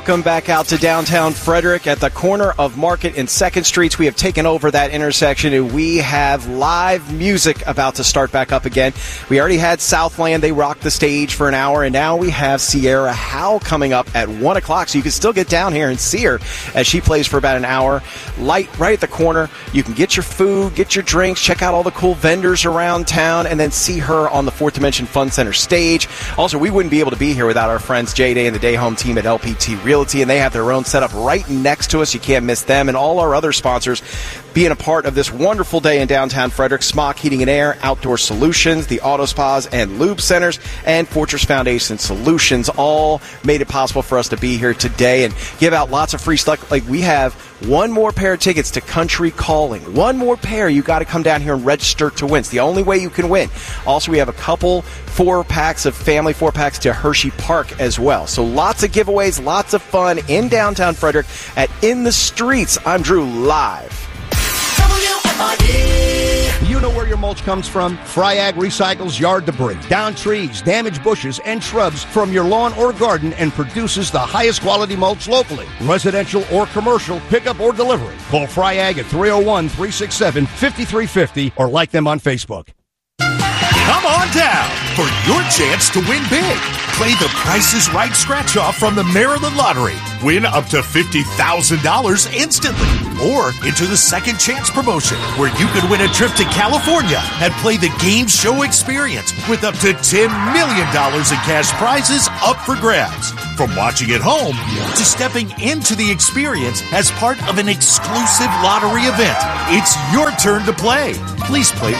Welcome back out to downtown Frederick at the corner of Market and 2nd Streets. We have taken over that intersection, and we have live music about to start back up again. We already had Southland. They rocked the stage for an hour, and now we have Sierra Howe coming up at 1 o'clock, so you can still get down here and see her as she plays for about an hour. Light right at the corner. You can get your food, get your drinks, check out all the cool vendors around town, and then see her on the 4th Dimension Fun Center stage. Also, we wouldn't be able to be here without our friends J-Day and the Day Home team at LPT Realty, and they have their own setup right next to us. You can't miss them, and all our other sponsors being a part of this wonderful day in downtown Frederick. Smock Heating and Air, Outdoor Solutions, the Auto Spas and Lube Centers, and Fortress Foundation Solutions all made it possible for us to be here today and give out lots of free stuff. Like, we have one more pair of tickets to Country Calling. One more pair. You got to come down here and register to win. It's the only way you can win. Also, we have a couple 4-packs of family 4-packs to Hershey Park as well. So lots of giveaways, lots of fun in downtown Frederick at In the Streets. I'm Drew, live. You know where your mulch comes from? Fryag recycles yard debris, downed trees, damaged bushes, and shrubs from your lawn or garden and produces the highest quality mulch locally. Residential or commercial, pickup or delivery. Call Fryag at 301-367-5350 or like them on Facebook. Come on down for your chance to win big. Play the Price is Right scratch-off from the Maryland Lottery. Win up to $50,000 instantly. Or enter the Second Chance promotion, where you could win a trip to California and play the game show experience with up to $10 million in cash prizes up for grabs. From watching at home to stepping into the experience as part of an exclusive lottery event, it's your turn to play. Please play